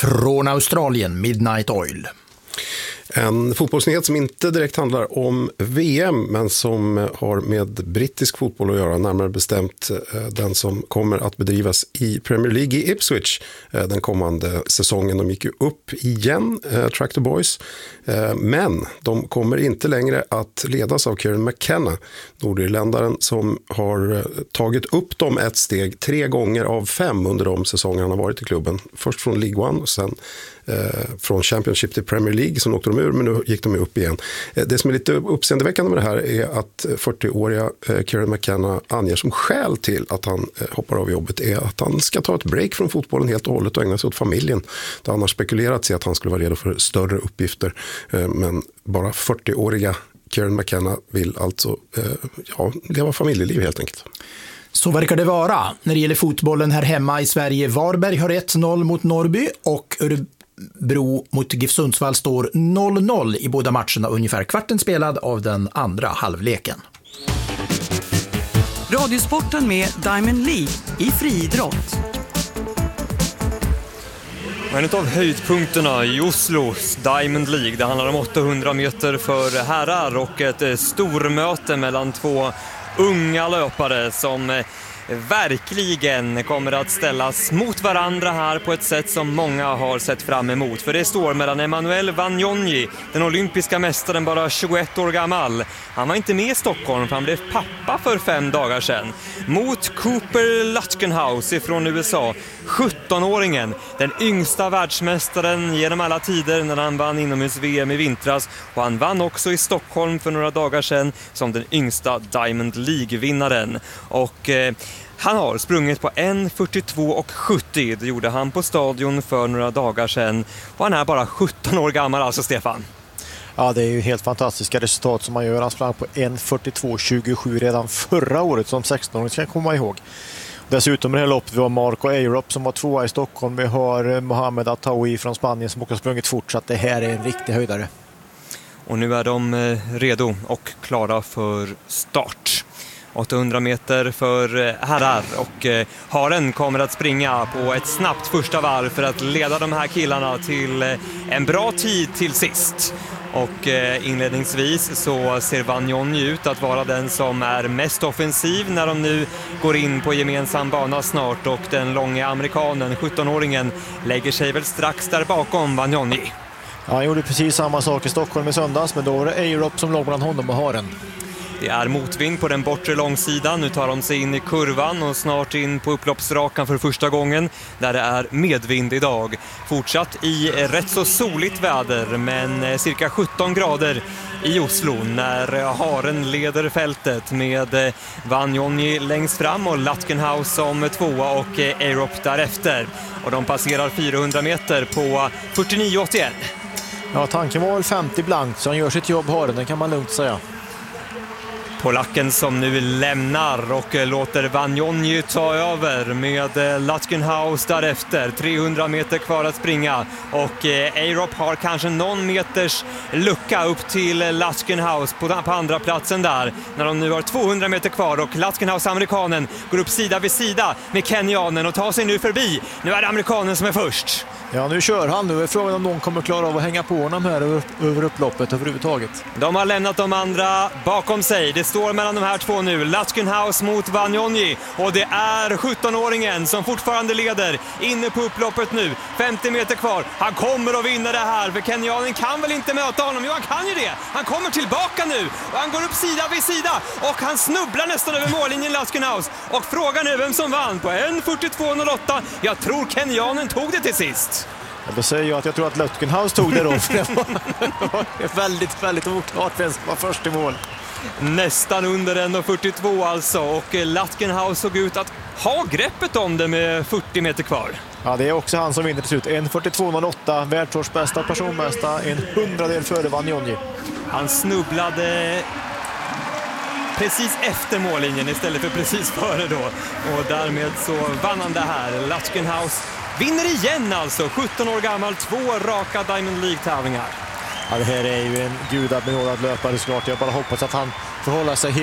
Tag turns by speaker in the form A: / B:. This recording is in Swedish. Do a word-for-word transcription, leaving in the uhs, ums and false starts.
A: Från Australien, Midnight Oil.
B: En fotbollsnyhet som inte direkt handlar om V M men som har med brittisk fotboll att göra, närmare bestämt den som kommer att bedrivas i Premier League i Ipswich den kommande säsongen. De gick ju upp igen, Tractor Boys, men de kommer inte längre att ledas av Kieran McKenna, nordirländaren som har tagit upp dem ett steg tre gånger av fem under de säsonger han har varit i klubben. Först från League One och sen från Championship till Premier League, som åkte de ur, men nu gick de upp igen. Det som är lite uppseendeväckande med det här är att fyrtioåriga Kieran McKenna anger som skäl till att han hoppar av jobbet är att han ska ta ett break från fotbollen helt och hållet och ägna sig åt familjen. Det har annars spekulerats i att han skulle vara redo för större uppgifter, men bara fyrtioåriga Kieran McKenna vill alltså ja, leva familjeliv helt enkelt.
A: Så verkar det vara. När det gäller fotbollen här hemma i Sverige, Varberg har ett noll mot Norrby och Örebro mot GIF Sundsvall står noll noll i båda matcherna, ungefär kvarten spelad av den andra halvleken.
C: Radiosporten med Diamond League i friidrott.
D: En av höjdpunkterna i Oslos Diamond League. Det handlar om åttahundra meter för herrar och ett stormöte mellan två unga löpare som verkligen kommer att ställas mot varandra här på ett sätt som många har sett fram emot. För det står mellan Emmanuel Vagnoni, den olympiska mästaren, bara tjugoett år gammal. Han var inte med i Stockholm för han blev pappa för fem dagar sedan. Mot Cooper Lutkenhouse från U S A, sjuttonåringen, den yngsta världsmästaren genom alla tider när han vann inomhus-V M i vintras. Och han vann också i Stockholm för några dagar sedan som den yngsta Diamond League-vinnaren. Och eh, han har sprungit på ett fyrtiotvå sjuttio. Det gjorde han på stadion för några dagar sedan. Och han är bara sjutton år gammal alltså, Stefan.
E: Ja, det är ju helt fantastiska resultat som man gör. Han sprang på ett fyrtiotvå tjugosju redan förra året som sexton-åring, ska jag komma ihåg. Dessutom i det här loppet vi har Marco Arup som var tvåa i Stockholm. Vi har Mohamed Attaoui från Spanien som också har sprungit fort, så att det här är en riktig höjdare.
D: Och nu är de redo och klara för start. åttahundra meter för herrar och haren kommer att springa på ett snabbt första varv för att leda de här killarna till en bra tid till sist. Och inledningsvis så ser Vagnoni ut att vara den som är mest offensiv när de nu går in på gemensam bana snart, och den långa amerikanen, sjuttonåringen, lägger sig väl strax där bakom Vagnoni.
E: Ja, han gjorde precis samma sak i Stockholm i söndags, men då var det Arup som låg bland honom och haren.
D: Det är motvind på den bortre långsidan. Nu tar de sig in i kurvan och snart in på upploppsrakan för första gången där det är medvind idag. Fortsatt i rätt så soligt väder, men cirka sjutton grader i Oslo när haren leder fältet med Vagnoni längst fram och Lutkenhouse som tvåa och Arup därefter. Och de passerar fyrahundra meter på fyrtionio åttioett.
E: Ja, tanken var väl femtio blankt, så han gör sitt jobb, haren, det kan man lugnt säga.
D: Polacken som nu lämnar och låter Vagnoni ta över med Lutkenhouse därefter. trehundra meter kvar att springa och Arup har kanske någon meters lucka upp till Lutkenhouse på, på andra platsen där. När de nu har tvåhundra meter kvar och Lutkenhouse, amerikanen, går upp sida vid sida med kenyanen och tar sig nu förbi. Nu är det amerikanen som är först.
E: Ja, nu kör han. Nu är frågan om någon kommer klara av att hänga på honom här över, över upploppet överhuvudtaget.
D: De har lämnat de andra bakom sig. Det står mellan de här två nu. Lutkenhouse mot Vagnoni. Och det är sjuttonåringen som fortfarande leder inne på upploppet nu. femtio meter kvar. Han kommer att vinna det här. För kenyanen kan väl inte möta honom? Jo, han kan ju det. Han kommer tillbaka nu. Och han går upp sida vid sida. Och han snubblar nästan över mållinjen, Lutkenhouse. Och frågan är vem som vann på ett fyrtiotvå noll åtta. Jag tror kenyanen tog det till sist.
E: Ja, då säger jag att jag tror att Lutkenhouse tog det då. För det var, det var väldigt, väldigt oklart vem som var först i mål.
D: Nästan under ett fyrtiotvå alltså. Och Lutkenhouse såg ut att ha greppet om det med fyrtio meter kvar.
E: Ja, det är också han som vinner till slut. ett fyrtiotvå noll åtta, världsårsbästa personbästa, en hundradel före Vagnoni.
D: Han snubblade precis efter mållinjen istället för precis före då. Och därmed så vann han det här. Lutkenhouse vinner igen alltså, sjutton år gammal, två raka Diamond League-tävlingar.
E: Ja, det här är ju en gudabenådad löpare såklart. Jag bara hoppas att han får hålla sig helt